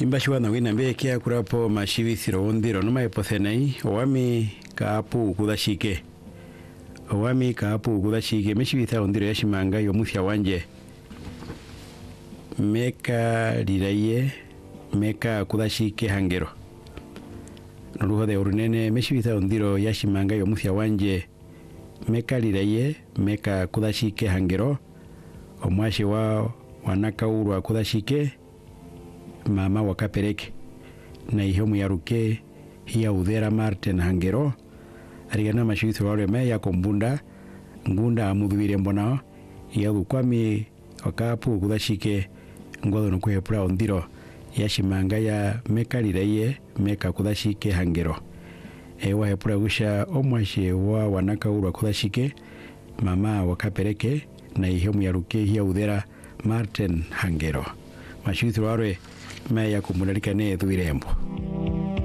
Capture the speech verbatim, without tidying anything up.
Imbashwa na wina mbeke kurapo mashivithiro ondiro numa epothenai owami kaapu kudashike owami kaapu kudashike meshivitha ondiro yashimanga yomuthya wanje meka liraye meka kudashike hangero noluho de urunene meshivitha ondiro yashimanga yomuthya wanje meka liraye meka kudashike hangero omwashi wa wanakaurwa kudashike mama wakapereke na ihe muyaruke hiya udhera Martin hangero arigana mashivithu wale meya kombunda ngunda amudhuire mbonao ya ukwami wakapu kudashike ngodo nukuhepura ondiro yashimanga ya meka liraye meka kudashike hangero ewa hepura gusha omwashi wa wanakaurwa kudashike mama wakapereke na ihe muyaruke hiya udhera Martin hangero mashivithu wale meya kumularika ne dhuirembo.